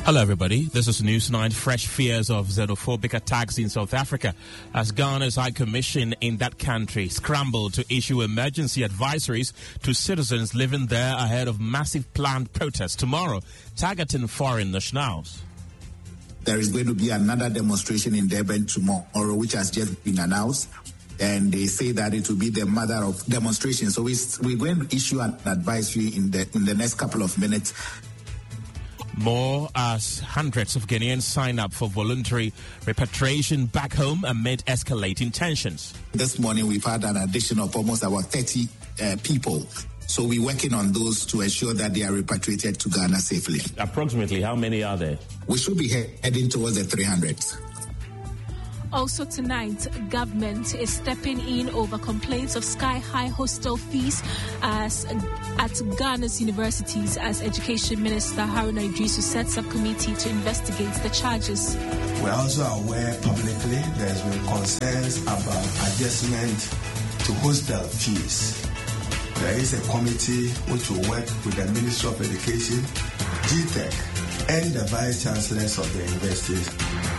Hello, everybody. This is News 9. Fresh fears of xenophobic attacks in South Africa as Ghana's High Commission in that country scrambled to issue emergency advisories to citizens living there ahead of massive planned protests tomorrow, targeting foreign nationals. There is going to be another demonstration in Durban tomorrow, which has just been announced. And they say that it will be the mother of demonstrations. So we're going to issue an advisory in the next couple of minutes. More as hundreds of Ghanaians sign up for voluntary repatriation back home amid escalating tensions. This morning we've had an addition of almost about 30 people. So we're working on those to ensure that they are repatriated to Ghana safely. Approximately how many are there? We should be heading towards the 300s. Also tonight, government is stepping in over complaints of sky-high hostel fees at Ghana's universities as Education Minister Haruna Iddrisu sets up committee to investigate the charges. We're also aware publicly there's been concerns about adjustment to hostel fees. There is a committee which will work with the Ministry of Education, GTEC, and the Vice Chancellors of the universities.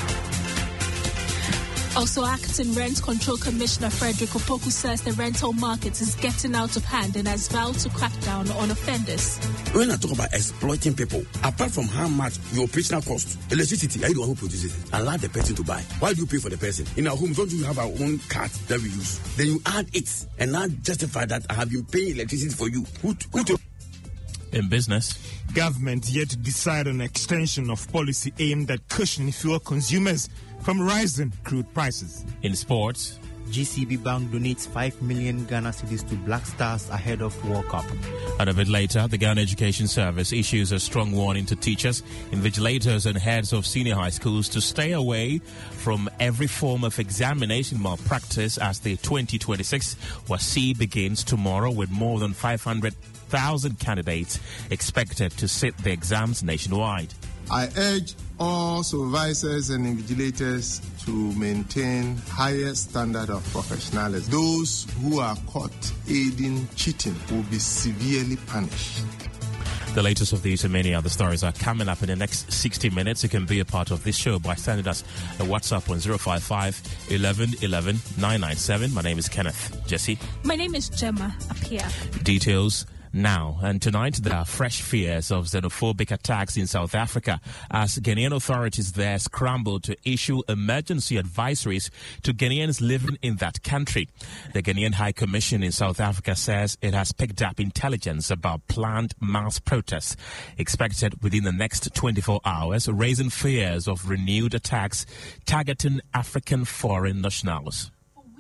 Also, Acting Rent Control Commissioner Frederick Opoku says the rental market is getting out of hand and has vowed to crack down on offenders. When I talk about exploiting people, apart from how much your operational cost, electricity, are you the one who produces it? Allow the person to buy. Why do you pay for the person? In our homes, don't you have our own card that we use? Then you add it and now justify that I have been paying electricity for you. Who to? In business, government yet to decide on extension of policy aimed at cushioning fuel consumers from rising crude prices. In sports, GCB Bank donates 5 million Ghana cedis to Black Stars ahead of World Cup. And a bit later, the Ghana Education Service issues a strong warning to teachers, invigilators and heads of senior high schools to stay away from every form of examination malpractice as the 2026 WASSCE begins tomorrow with more than 500,000 candidates expected to sit the exams nationwide. I urge all supervisors and invigilators to maintain higher standard of professionalism. Those who are caught aiding cheating will be severely punished. The latest of these and many other stories are coming up in the next 60 minutes. You can be a part of this show by sending us a WhatsApp on 055 11 11 997. My name is Kenneth. Jesse. My name is Gemma Apia. Details now. And tonight, there are fresh fears of xenophobic attacks in South Africa as Ghanaian authorities there scramble to issue emergency advisories to Ghanaians living in that country. The Ghanaian High Commission in South Africa says it has picked up intelligence about planned mass protests expected within the next 24 hours, raising fears of renewed attacks targeting African foreign nationals.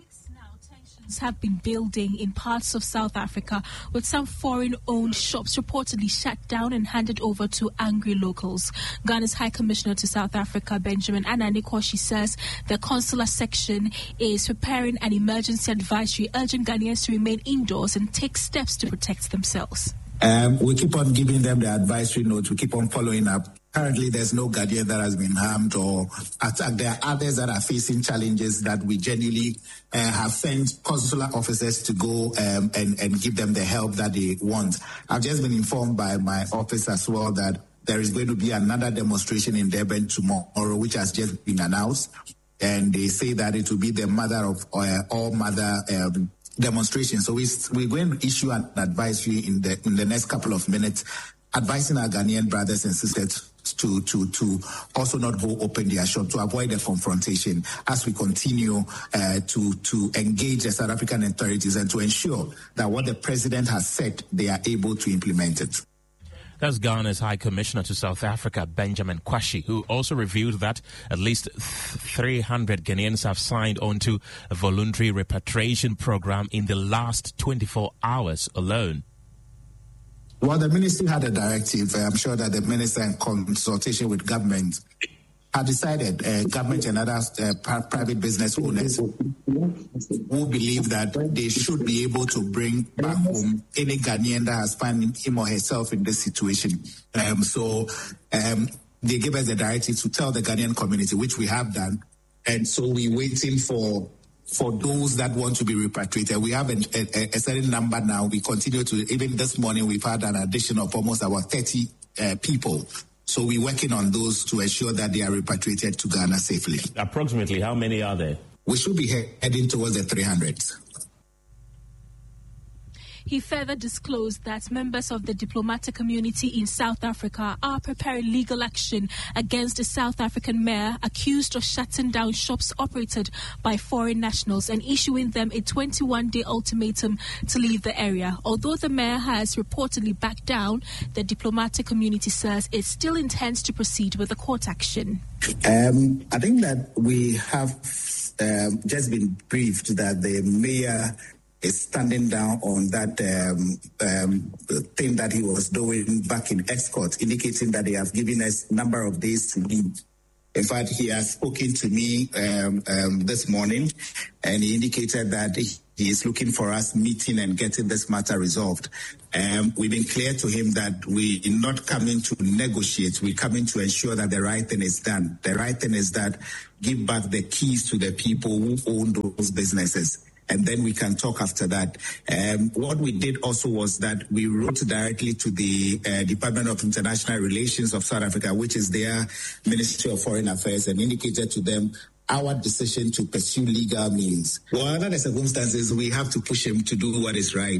Have been building in parts of South Africa, with some foreign-owned shops reportedly shut down and handed over to angry locals. Ghana's High Commissioner to South Africa, Benjamin Anani-Koshi, says the consular section is preparing an emergency advisory urging Ghanaians to remain indoors and take steps to protect themselves. We keep on giving them the advisory notes. We keep on following up. Currently, there's no Ghanaian that has been harmed or attacked. There are others that are facing challenges that we genuinely have sent consular officers to go and give them the help that they want. I've just been informed by my office as well that there is going to be another demonstration in Durban tomorrow, which has just been announced. And they say that it will be the mother of all mother demonstrations. So we're going to issue an advisory in the next couple of minutes, advising our Ghanaian brothers and sisters to also not go open their shop, to avoid the confrontation as we continue to engage the South African authorities and to ensure that what the president has said, they are able to implement it. That's Ghana's High Commissioner to South Africa, Benjamin Kwashi, who also revealed that at least 300 Ghanaians have signed on to a voluntary repatriation program in the last 24 hours alone. Well, the ministry had a directive. I'm sure that the minister, in consultation with government, had decided government and other private business owners who believe that they should be able to bring back home any Ghanaian that has found him or herself in this situation. So they gave us the directive to tell the Ghanaian community, which we have done. And so we're waiting for those that want to be repatriated. We have a certain number now. We continue to, even this morning, we've had an addition of almost about 30 people. So we're working on those to ensure that they are repatriated to Ghana safely. Approximately how many are there? We should be heading towards the 300s. He further disclosed that members of the diplomatic community in South Africa are preparing legal action against the South African mayor accused of shutting down shops operated by foreign nationals and issuing them a 21-day ultimatum to leave the area. Although the mayor has reportedly backed down, the diplomatic community says it still intends to proceed with the court action. I think that we have just been briefed that the mayor is standing down on that thing that he was doing back in Escort, indicating that they have given us a number of days to leave. In fact, he has spoken to me this morning, and he indicated that he is looking for us meeting and getting this matter resolved. We've been clear to him that we are not coming to negotiate. We're coming to ensure that the right thing is done. The right thing is that give back the keys to the people who own those businesses. And then we can talk after that. What we did also was that we wrote directly to the Department of International Relations of South Africa, which is their Ministry of Foreign Affairs, and indicated to them our decision to pursue legal means. Well, under the circumstances, we have to push him to do what is right.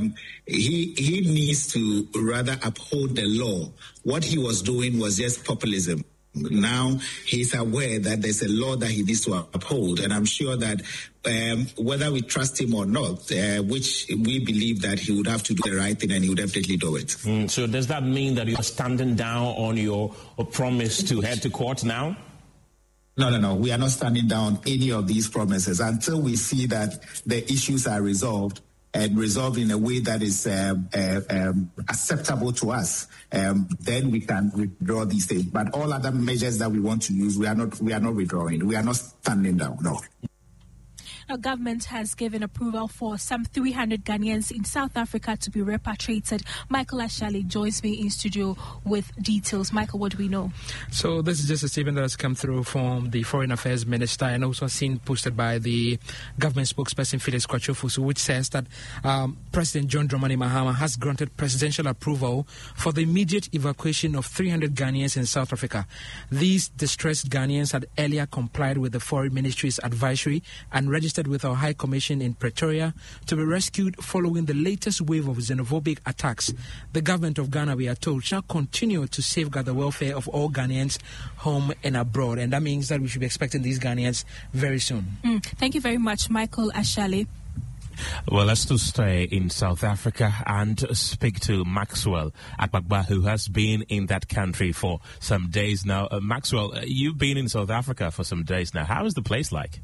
He needs to rather uphold the law. What he was doing was just populism. Now he's aware that there's a law that he needs to uphold, and I'm sure that whether we trust him or not, which we believe that he would have to do the right thing, and he would definitely do it. So does that mean that you're standing down on your promise to head to court now? No. We are not standing down any of these promises until we see that the issues are resolved and resolved in a way that is acceptable to us. Then we can withdraw these things. But all other measures that we want to use, we are not withdrawing. We are not standing down. No. Our government has given approval for some 300 Ghanaians in South Africa to be repatriated. Michael Ashali joins me in studio with details. Michael, what do we know? So this is just a statement that has come through from the Foreign Affairs Minister and also seen posted by the government spokesperson Felix Kwachofusu, which says that President John Dramani Mahama has granted presidential approval for the immediate evacuation of 300 Ghanaians in South Africa. These distressed Ghanaians had earlier complied with the Foreign Ministry's advisory and registered with our High Commission in Pretoria to be rescued following the latest wave of xenophobic attacks. The government of Ghana, we are told, shall continue to safeguard the welfare of all Ghanaians home and abroad, and that means that we should be expecting these Ghanaians very soon. Thank you very much, Michael Ashali. Well, let's still stay in South Africa and speak to Maxwell Akpakba, who has been in that country for some days now. Maxwell, you've been in South Africa for some days now. How is the place like?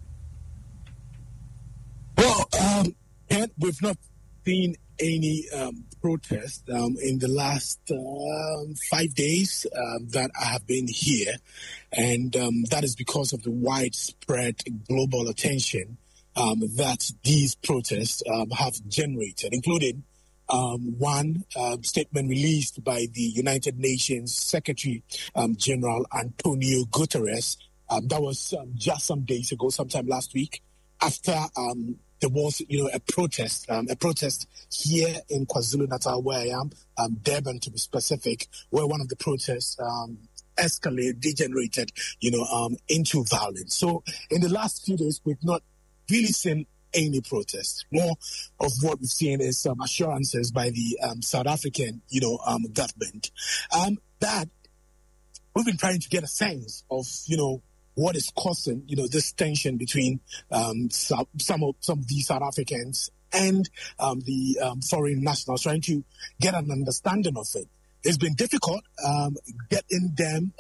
Well, we've not seen any protest in the last 5 days that I have been here, and that is because of the widespread global attention that these protests have generated, including one statement released by the United Nations Secretary General Antonio Guterres. That was just some days ago, sometime last week, after there was, a protest here in KwaZulu-Natal, where I am, Durban to be specific, where one of the protests degenerated, into violence. So in the last few days, we've not really seen any protests. More of what we've seen is some assurances by the South African, government. That we've been trying to get a sense of, what is causing, this tension between some of these South Africans and the foreign nationals, trying to get an understanding of it. It's been difficult getting them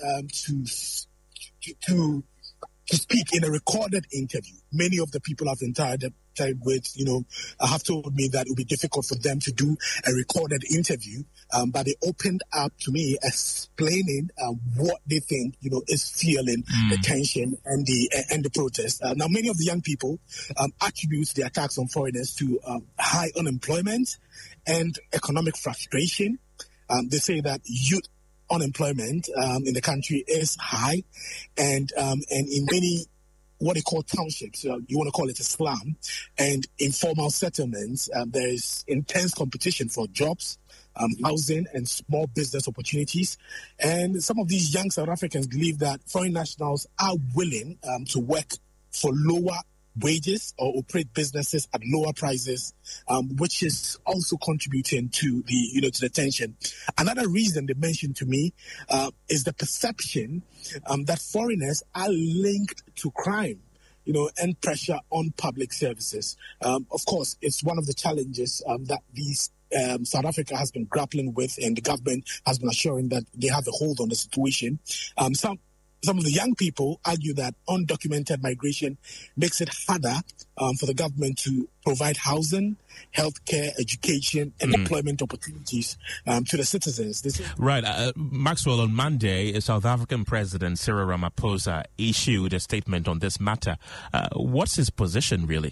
to speak in a recorded interview. Many of the people I've interacted with, have told me that it would be difficult for them to do a recorded interview, but they opened up to me explaining what they think, is fueling the tension and the protest. Now, many of the young people attribute the attacks on foreigners to high unemployment and economic frustration. They say that youth unemployment in the country is high, and in many what they call townships, you want to call it a slum, and informal settlements, there is intense competition for jobs. housing and small business opportunities. And some of these young South Africans believe that foreign nationals are willing to work for lower wages or operate businesses at lower prices, which is also contributing to the tension. Another reason they mentioned to me is the perception that foreigners are linked to crime, and pressure on public services. Of course, it's one of the challenges that these South Africa has been grappling with, and the government has been assuring that they have a hold on the situation. Some of the young people argue that undocumented migration makes it harder for the government to provide housing, healthcare, education, and employment opportunities to the citizens. Right. Maxwell, on Monday, South African President Cyril Ramaphosa issued a statement on this matter. What's his position, really?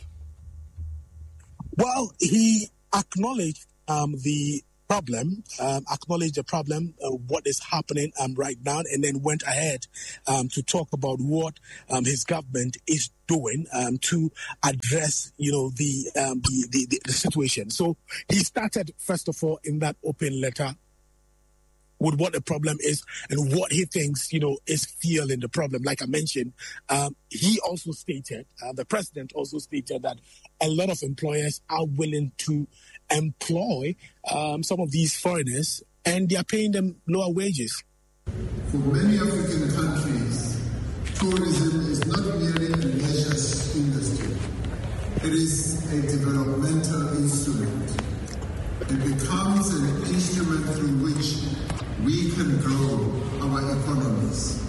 Well, he acknowledged the problem, what is happening right now, and then went ahead to talk about what his government is doing to address, the situation. So he started, first of all, in that open letter with what the problem is and what he thinks, is fueling the problem. Like I mentioned, he also stated, the president also stated that a lot of employers are willing to employ some of these foreigners, and they are paying them lower wages. For many African countries, tourism is not merely a leisure industry. It is a developmental instrument. It becomes an instrument through which we can grow our economies.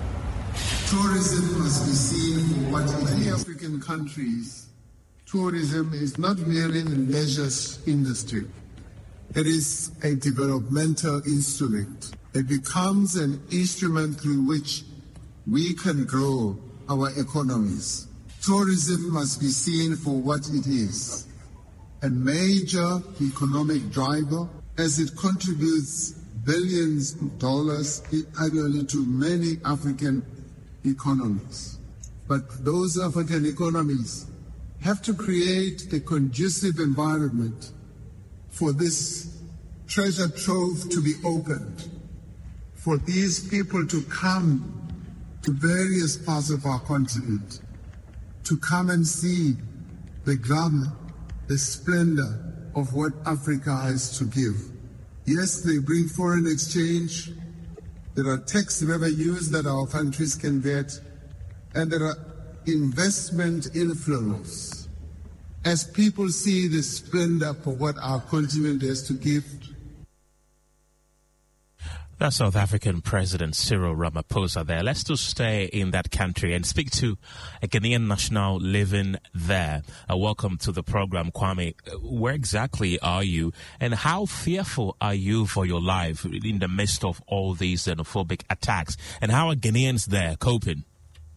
Tourism must be seen for what it is. In many African countries, tourism is not merely a leisure industry. It is a developmental instrument. It becomes an instrument through which we can grow our economies. Tourism must be seen for what it is, a major economic driver, as it contributes billions of dollars annually to many African economies. But those African economies have to create a conducive environment for this treasure trove to be opened, for these people to come to various parts of our continent, to come and see the glamour, the splendor of what Africa has to give. Yes, they bring foreign exchange. There are tax revenues that our countries can get, and there are investment inflows. As people see the splendor for what our continent has to give. That's South African President Cyril Ramaphosa there. Let's just stay in that country and speak to a Ghanaian national living there. Welcome to the program, Kwame. Where exactly are you, and how fearful are you for your life in the midst of all these xenophobic attacks? And how are Ghanaians there coping?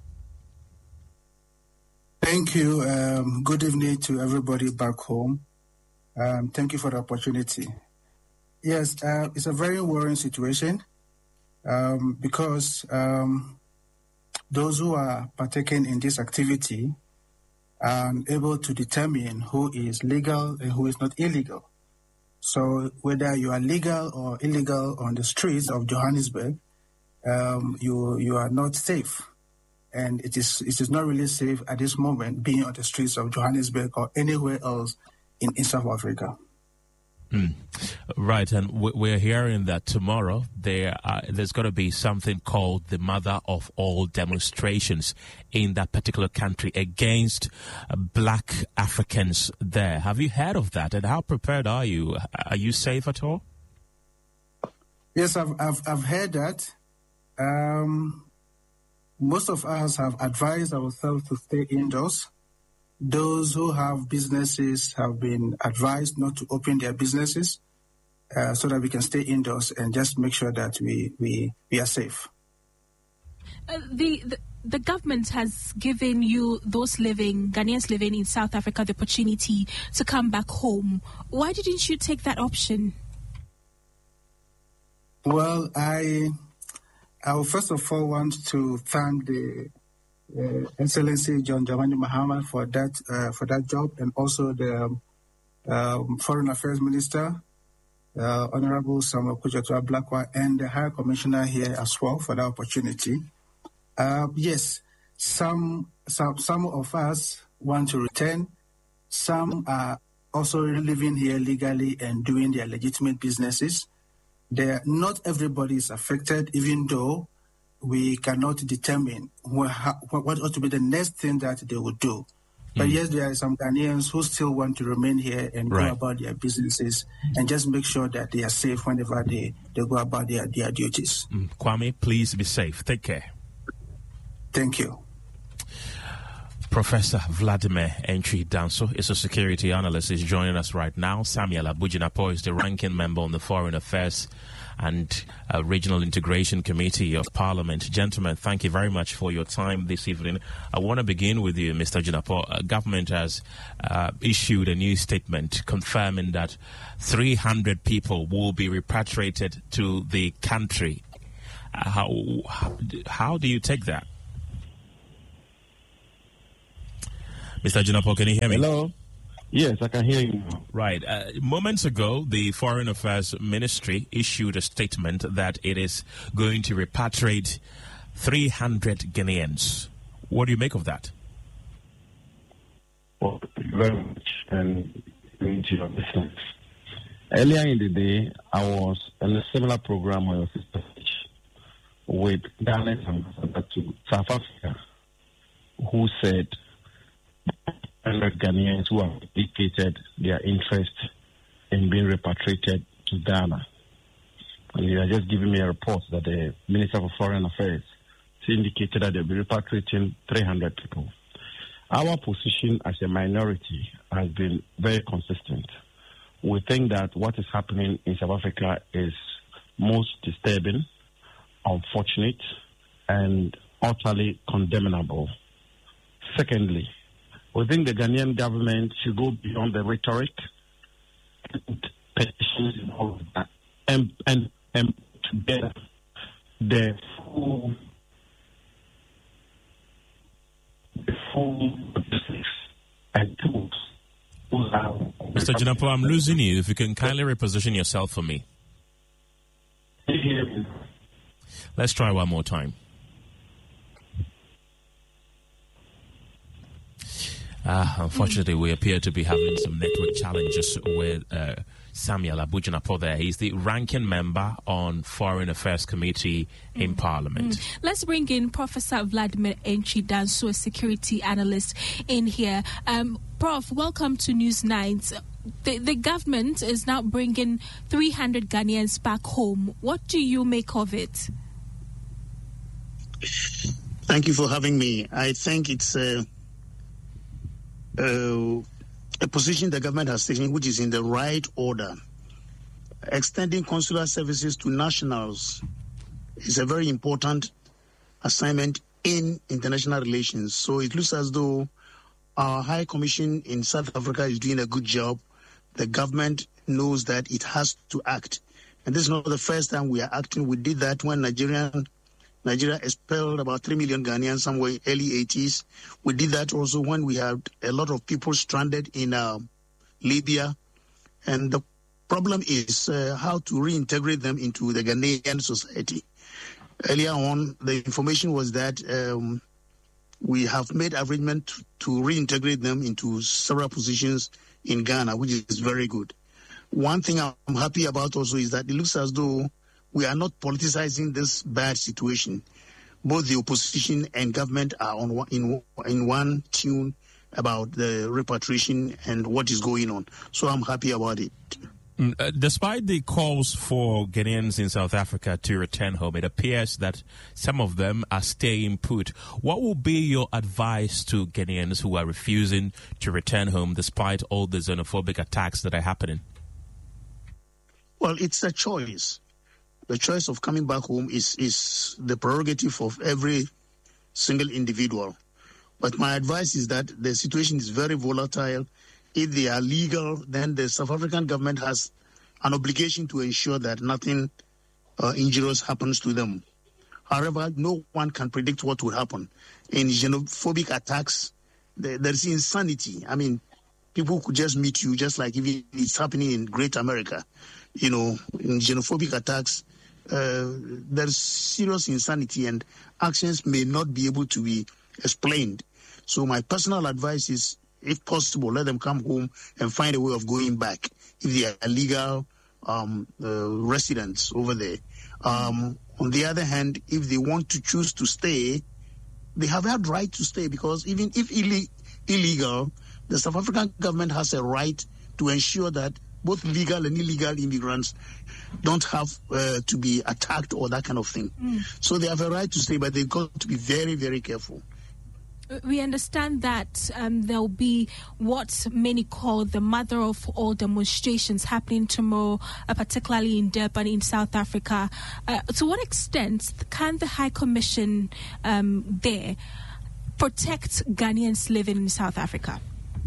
Thank you. Good evening to everybody back home. Thank you for the opportunity. Yes, it's a very worrying situation because those who are partaking in this activity are able to determine who is legal and who is not illegal. So whether you are legal or illegal on the streets of Johannesburg, you are not safe. And it is not really safe at this moment being on the streets of Johannesburg or anywhere else in South Africa. Right, and we're hearing that tomorrow there's going to be something called the Mother of All demonstrations in that particular country against black Africans there. Have you heard of that, and how prepared are you? Are you safe at all? Yes, I've heard that. Most of us have advised ourselves to stay indoors. Those who have businesses have been advised not to open their businesses so that we can stay indoors and just make sure that we are safe. The government has given you, Ghanaians living in South Africa, the opportunity to come back home. Why didn't you take that option? Well, I will first of all want to thank the Excellency John Dramani Mahama for that job, and also the Foreign Affairs Minister, Honorable Samuel Kujatua Blackwell, and the High Commissioner here as well for the opportunity. Yes, some of us want to return. Some are also living here legally and doing their legitimate businesses. Not everybody is affected, even though we cannot determine what ought to be the next thing that they will do. But yes, there are some Ghanaians who still want to remain here and go about their businesses and just make sure that they are safe whenever they go about their duties. Kwame, please be safe. Take care. Thank you. Professor Vladimir Entry Danso is a security analyst. He's joining us right now. Samuel Abujinapo is the ranking member on the Foreign Affairs and Regional Integration Committee of Parliament. Gentlemen, thank you very much for your time this evening. I want to begin with you, Mr. Jinapo. Government has issued a new statement confirming that 300 people will be repatriated to the country. How do you take that? Mr. Jinapo, can you hear me? Hello. Yes, I can hear you. Right. Moments ago, the Foreign Affairs Ministry issued a statement that it is going to repatriate 300 Ghanaians. What do you make of that? Well, thank you very much, and to your business. Earlier in the day, I was in a similar program on your sister with Ghana's ambassador to South Africa, who said 100 Ghanaians who have indicated their interest in being repatriated to Ghana. And they are just giving me a report that the Minister for Foreign Affairs indicated that they'll be repatriating 300 people. Our position as a minority has been very consistent. We think that what is happening in South Africa is most disturbing, unfortunate, and utterly condemnable. Secondly, we think the Ghanaian government should go beyond the rhetoric and petitions and all of that, and together the full logistics and tools. Mr. Jinapo, I'm losing you. If you can kindly reposition yourself for me. Let's try one more time. Unfortunately, we appear to be having some network challenges with Samuel Abujinapo there. He's the ranking member on Foreign Affairs Committee in Parliament. Let's bring in Professor Vladimir Entry Danso, a security analyst, in here. Prof, welcome to News 9. The government is now bringing 300 Ghanaians back home. What do you make of it? Thank you for having me. I think it's a position the government has taken which is in the right order. Extending consular services to nationals is a very important assignment in international relations. So it looks as though our High Commission in South Africa is doing a good job. The government knows that it has to act. And this is not the first time we are acting. We did that when Nigeria expelled about 3 million Ghanaians somewhere early 80s. We did that also when we had a lot of people stranded in Libya. And the problem is how to reintegrate them into the Ghanaian society. Earlier on, the information was that we have made arrangement to reintegrate them into several positions in Ghana, which is very good. One thing I'm happy about also is that it looks as though we are not politicizing this bad situation. Both the opposition and government are in one tune about the repatriation and what is going on. So I'm happy about it. Despite the calls for Ghanaians in South Africa to return home, it appears that some of them are staying put. What will be your advice to Ghanaians who are refusing to return home despite all the xenophobic attacks that are happening? Well, it's a choice. The choice of coming back home is the prerogative of every single individual. But my advice is that the situation is very volatile. If they are legal, then the South African government has an obligation to ensure that nothing injurious happens to them. However, no one can predict what will happen. In xenophobic attacks, there is insanity. I mean, people could just meet you, just like if it's happening in Great America. in xenophobic attacks, there's serious insanity and actions may not be able to be explained. So my personal advice is, if possible, let them come home and find a way of going back if they are legal residents over there. On the other hand, if they want to choose to stay, they have that right to stay, because even if illegal, the South African government has a right to ensure that both legal and illegal immigrants don't have to be attacked or that kind of thing. So they have a right to stay, but they've got to be very, very careful. We understand that there'll be what many call the mother of all demonstrations happening tomorrow, particularly in Durban in South Africa. To what extent can the High Commission there protect Ghanaians living in South Africa?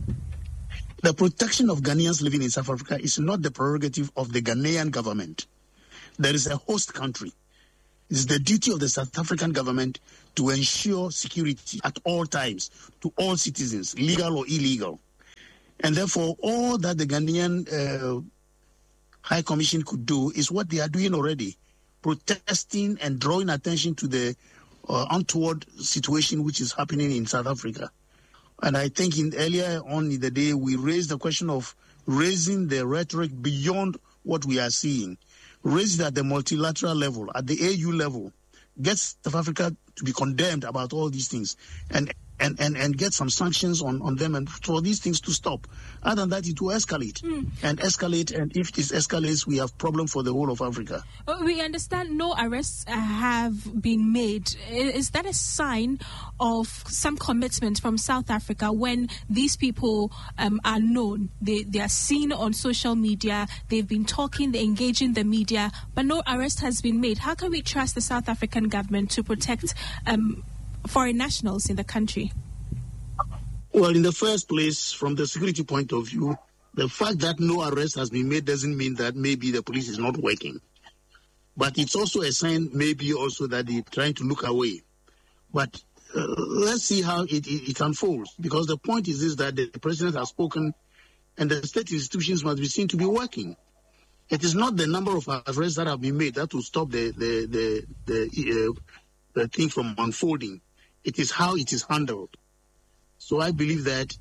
The protection of Ghanaians living in South Africa is not the prerogative of the Ghanaian government. There is a host country. It's the duty of the South African government to ensure security at all times to all citizens, legal or illegal. And therefore, all that the Ghanaian High Commission could do is what they are doing already, protesting and drawing attention to the untoward situation which is happening in South Africa. And I think earlier on in the day, we raised the question of raising the rhetoric beyond what we are seeing. Raise it at the multilateral level, at the AU level, get South Africa to be condemned about all these things and get some sanctions on them and for these things to stop. Other than that, it will escalate and escalate. And if this escalates, we have problem for the whole of Africa. We understand no arrests have been made. Is that a sign of some commitment from South Africa when these people are known? They are seen on social media. They've been talking, they engage in the media, but no arrest has been made. How can we trust the South African government to protect foreign nationals in the country? Well, in the first place, from the security point of view, the fact that no arrest has been made doesn't mean that maybe the police is not working. But it's also a sign maybe also that they're trying to look away. But let's see how it unfolds. Because the point is this, that the president has spoken and the state institutions must be seen to be working. It is not the number of arrests that have been made that will stop the thing from unfolding. It is how it is handled. So I believe that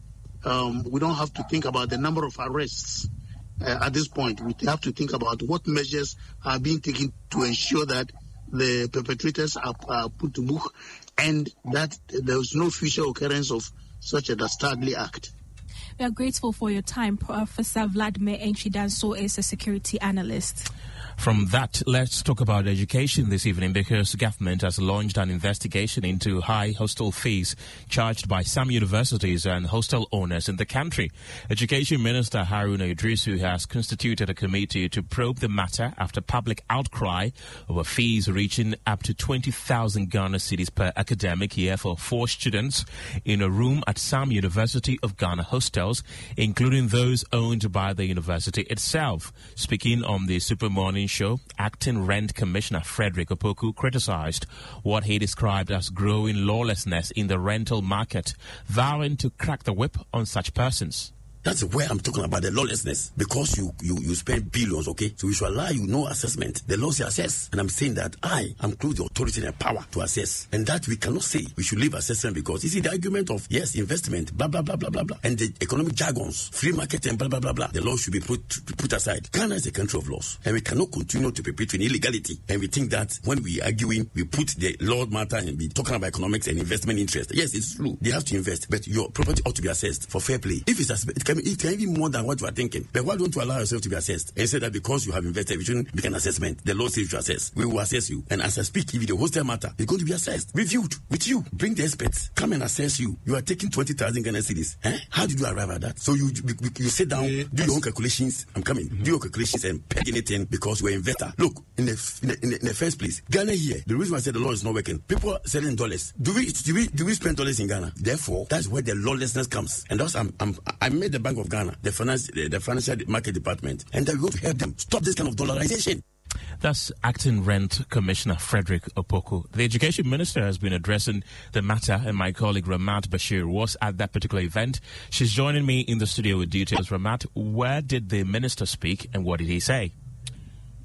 we don't have to think about the number of arrests at this point. We have to think about what measures are being taken to ensure that the perpetrators are put to book and that there is no future occurrence of such a dastardly act. We are grateful for your time. Professor Vladimir Antwi-Danso is a security analyst. From that, let's talk about education this evening, because the government has launched an investigation into high hostel fees charged by some universities and hostel owners in the country. Education Minister Haruna Iddrisu has constituted a committee to probe the matter after public outcry over fees reaching up to 20,000 Ghana cedis per academic year for 4 students in a room at some University of Ghana hostels, including those owned by the university itself. Speaking on the Super Morning Show, Acting Rent Commissioner Frederick Opoku criticized what he described as growing lawlessness in the rental market, vowing to crack the whip on such persons. That's where I'm talking about the lawlessness, because you spend billions, okay? So we should allow you no assessment. The law says assess. And I'm saying that I am close the authority and power to assess. And that we cannot say we should leave assessment, because you see the argument of, yes, investment, blah, blah, blah, blah, blah, blah. And the economic jargons, free market and blah, blah, blah, blah. The law should be put aside. Ghana is a country of laws. And we cannot continue to perpetuate illegality. And we think that when we arguing, we put the law matter and be talking about economics and investment interest. Yes, it's true. They have to invest. But your property ought to be assessed for fair play. If it's it can be more than what you are thinking. But why don't you allow yourself to be assessed? And say that because you have invested, we shouldn't make an assessment. The law says you should assess. We will assess you. And as I speak, if the hostel matter is going to be assessed, reviewed with you. Bring the experts. Come and assess you. You are taking 20,000 Ghana cedis. How did you arrive at that? So you sit down, do your own calculations. I'm coming. Do your calculations and peg anything because you're an investor. Look, in the first place, Ghana here, the reason why I said the law is not working, people are selling dollars. Do we spend dollars in Ghana? Therefore, that's where the lawlessness comes. And that's I made the Bank of Ghana, the financial market department, and they're going to help them stop this kind of dollarization. That's Acting Rent Commissioner Frederick Opoku. The Education Minister has been addressing the matter, and my colleague Ramat Bashir was at that particular event. She's joining me in the studio with details. Ramat, where did the Minister speak and what did he say?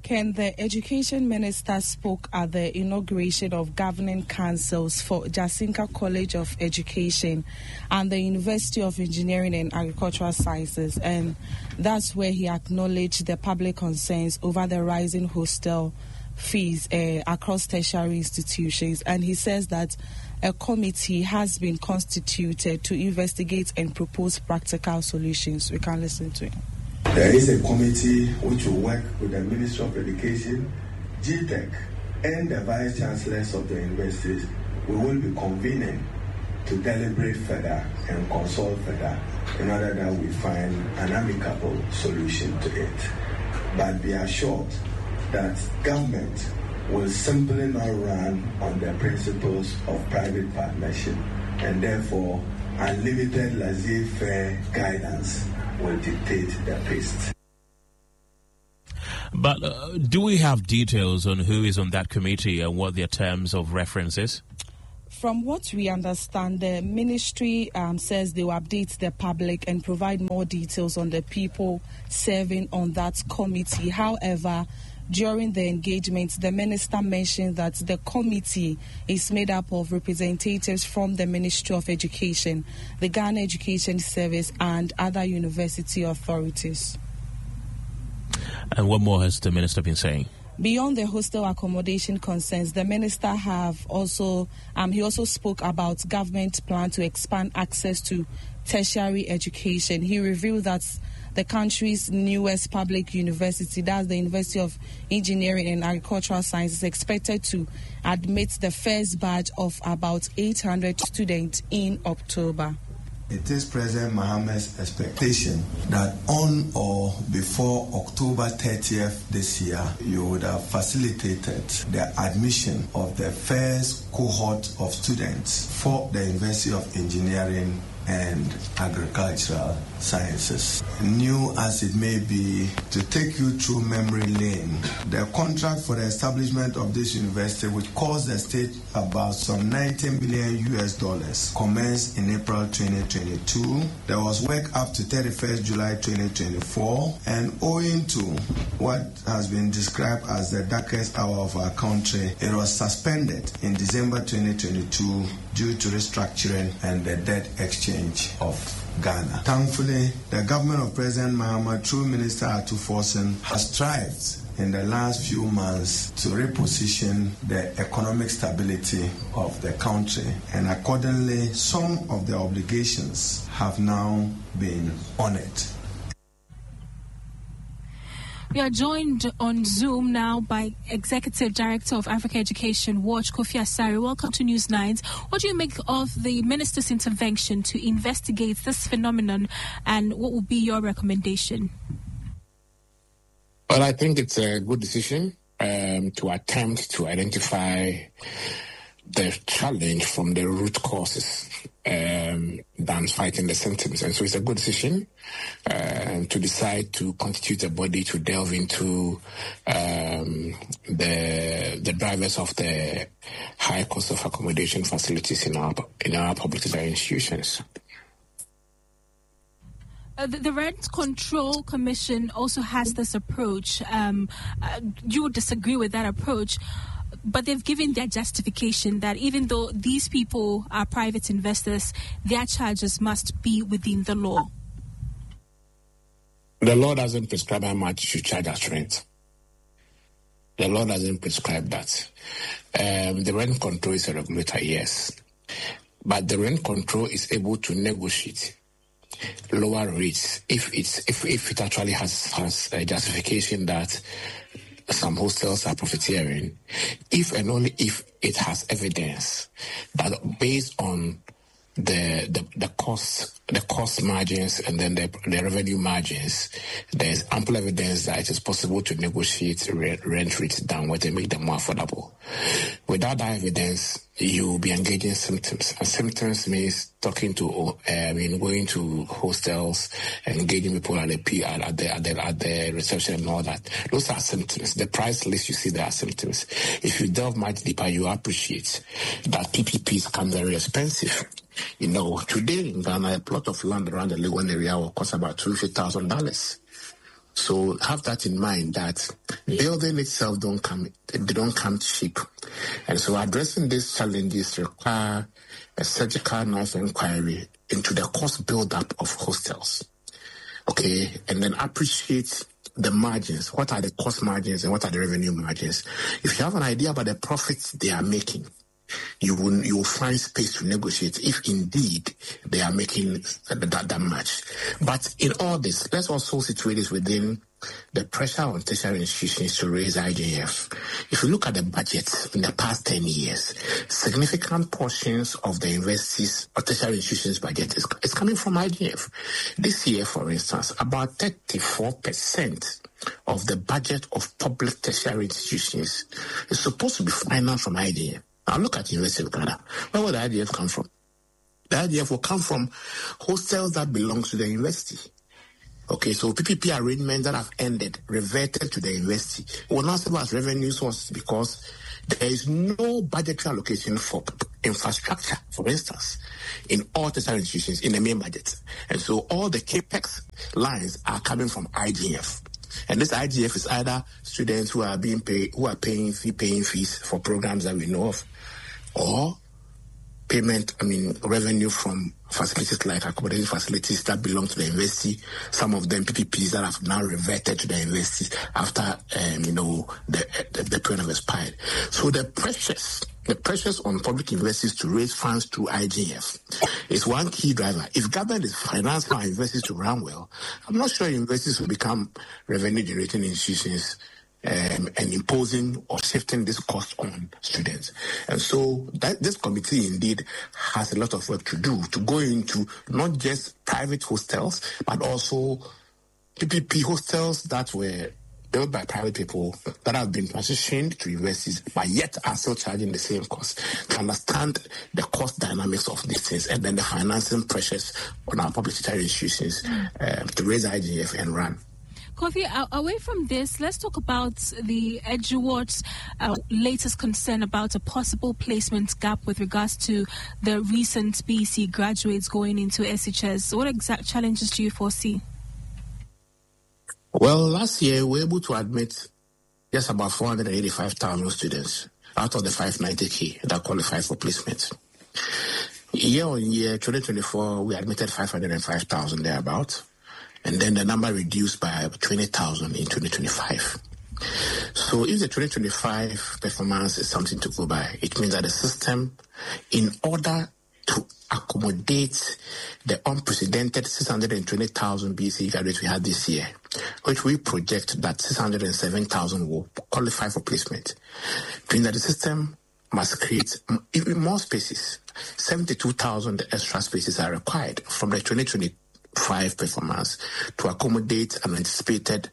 Ken, the Education Minister spoke at the inauguration of governing councils for Jacinka College of Education and the University of Engineering and Agricultural Sciences, and that's where he acknowledged the public concerns over the rising hostel fees across tertiary institutions. And he says that a committee has been constituted to investigate and propose practical solutions. We can listen to him. There is a committee which will work with the Ministry of Education, GTEC, and the Vice Chancellors of the universities. We will be convening to deliberate further and consult further in order that we find an amicable solution to it. But be assured that government will simply not run on the principles of private partnership, and therefore unlimited laissez-faire guidance will dictate the pace. But do we have details on who is on that committee and what their terms of reference is? From what we understand, the ministry says they will update the public and provide more details on the people serving on that committee. However, during the engagement, the minister mentioned that the committee is made up of representatives from the Ministry of Education, the Ghana Education Service, and other university authorities. And what more has the minister been saying? Beyond the hostel accommodation concerns, the minister he also spoke about government plan to expand access to tertiary education. He revealed that the country's newest public university, that's the University of Engineering and Agricultural Sciences, is expected to admit the first batch of about 800 students in October. It is President Mohammed's expectation that on or before October 30th this year, you would have facilitated the admission of the first cohort of students for the University of Engineering and Agricultural Sciences. New as it may be, to take you through memory lane, the contract for the establishment of this university, which cost the state about some $19 million, commenced in April 2022. There was work up to 31st July 2024, and owing to what has been described as the darkest hour of our country, it was suspended in December 2022 due to restructuring and the debt exchange of Ghana. Thankfully, the government of President Mahama, through Minister Atu Forson, has strived in the last few months to reposition the economic stability of the country, and accordingly, some of the obligations have now been honored. We are joined on Zoom now by Executive Director of Africa Education Watch, Kofi Asare. Welcome to News 9. What do you make of the Minister's intervention to investigate this phenomenon, and what will be your recommendation? Well, I think it's a good decision to attempt to identify the challenge from the root causes than fighting the symptoms. And so it's a good decision to decide to constitute a body to delve into the drivers of the high cost of accommodation facilities in our public sector institutions. The Rent Control Commission also has this approach. You would disagree with that approach, but they've given their justification that even though these people are private investors, their charges must be within the law. The law doesn't prescribe how much you should charge as rent. The law doesn't prescribe that. The rent control is a regulator, yes. But the rent control is able to negotiate lower rates if it actually has a justification that some hostels are profiteering, if and only if it has evidence that based on the cost margins and then the revenue margins, there's ample evidence that it is possible to negotiate rent rates downward and make them more affordable. Without that evidence, you will be engaging symptoms. And symptoms means going to hostels and engaging people at the reception and all that. Those are symptoms. The price list you see there are symptoms. If you delve much deeper, you appreciate that PPPs come very expensive. You know, today in Ghana, a plot of land around the Legon area will cost about $250,000. So have that in mind, that building itself don't come cheap. And so addressing these challenges require a surgical knife inquiry into the cost build-up of hostels. Okay, and then appreciate the margins. What are the cost margins and what are the revenue margins? If you have an idea about the profits they are making, you will find space to negotiate if indeed they are making that much. But in all this, let's also situate this within the pressure on tertiary institutions to raise IGF. If you look at the budgets in the past 10 years, significant portions of the universities or tertiary institutions' budget is coming from IGF. This year, for instance, about 34% of the budget of public tertiary institutions is supposed to be financed from IGF. Now look at the University of Ghana. Where will the IGF come from? The IGF will come from hostels that belong to the university. Okay, so PPP arrangements that have ended, reverted to the university, will not serve as revenue source because there is no budgetary allocation for infrastructure, for instance, in all tertiary institutions in the main budget. And so all the capex lines are coming from IGF. And this IGF is either students who are paying fees for programs that we know of, or revenue from facilities like accommodation facilities that belong to the university. Some of them PPPs that have now reverted to the university after the period have expired. So the pressures on public universities to raise funds through IGF is one key driver. If government is financing our universities to run well, I'm not sure universities will become revenue-generating institutions and imposing or shifting this cost on students. And so this committee indeed has a lot of work to do to go into not just private hostels, but also PPP hostels that were built by private people that have been transitioned to universities, but yet are still charging the same cost, to understand the cost dynamics of these things and then the financing pressures on our public tertiary institutions to raise IGF and run. Kofi, away from this, let's talk about the EduWatch's latest concern about a possible placement gap with regards to the recent BEC graduates going into SHS. What exact challenges do you foresee? Well, last year we were able to admit just about 485,000 students out of the 590K that qualified for placement. Year on year, 2024, we admitted 505,000 thereabouts. And then the number reduced by 20,000 in 2025. So if the 2025 performance is something to go by, it means that the system, in order to accommodate the unprecedented 620,000 BC graduates we had this year, which we project that 607,000 will qualify for placement, means that the system must create even more spaces. 72,000 extra spaces are required from the 2025 performance to accommodate an anticipated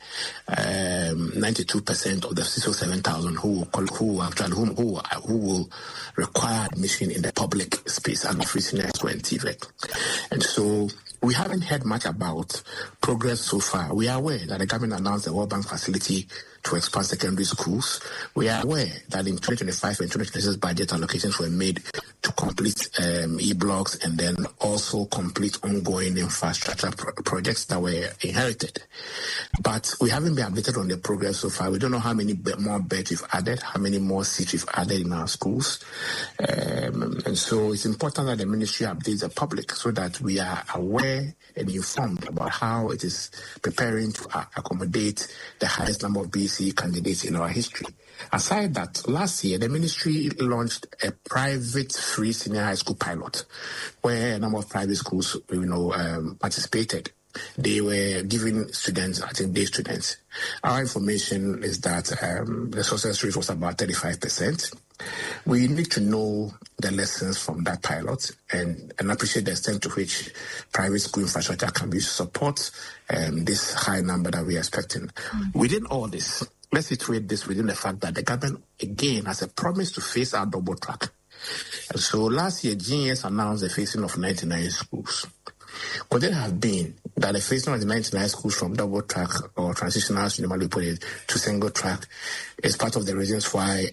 92% of the 607,000 who will require admission in the public space and free senior high school and TVET. And so we haven't heard much about progress so far. We are aware that the government announced the World Bank facility to expand secondary schools. We are aware that in 2025 and 2026 budget allocations were made to complete e-blocks and then also complete ongoing infrastructure projects that were inherited. But we haven't been updated on the progress so far. We don't know how many more beds we've added, how many more seats we've added in our schools. And so it's important that the ministry updates the public so that we are aware and informed about how it is preparing to accommodate the highest number of BC candidates in our history. Aside that, last year, the ministry launched a private free senior high school pilot where a number of private schools, participated. They were giving students, I think day students. Our information is that the success rate was about 35%. We need to know the lessons from that pilot and appreciate the extent to which private school infrastructure can be used to support this high number that we are expecting. Within all this, let's situate this within the fact that the government, again, has a promise to phase out double track. And so last year, GES announced the phasing of 99 schools. Could it have been that the phasing of the 99 schools from double track or transitional, as you normally put it, to single track is part of the reasons why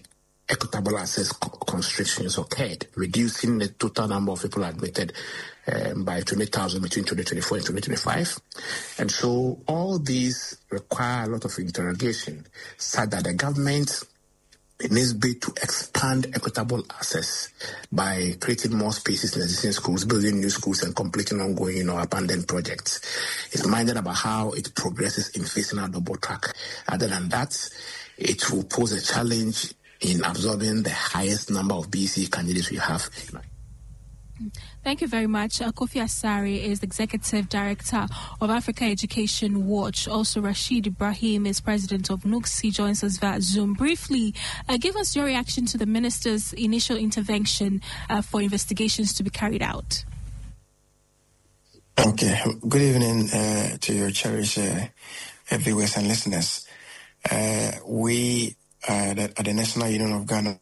equitable access constrictions occurred, reducing the total number of people admitted by 20,000 between 2024 and 2025. And so all these require a lot of interrogation, such that the government, in its bid to expand equitable access by creating more spaces in existing schools, building new schools, and completing ongoing abandoned projects, is minded about how it progresses in facing a double track. Other than that, it will pose a challenge in absorbing the highest number of BC candidates we have. Thank you very much. Kofi Asare is the Executive Director of Africa Education Watch. Also, Rashid Ibrahim is President of NUCS. He joins us via Zoom. Briefly, give us your reaction to the Minister's initial intervention for investigations to be carried out. Okay. Good evening to your cherished viewers and listeners. We at the National Union of Ghana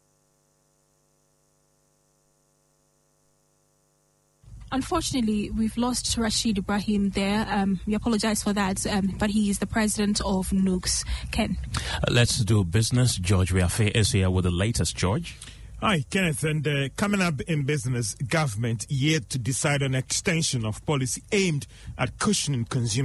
Unfortunately, we've lost Rashid Ibrahim there. We apologize for that, but he is the president of NUCS. Ken. Let's do business. George Riafe is here with the latest. George. Hi, Kenneth. And coming up in business, government yet to decide on extension of policy aimed at cushioning consumer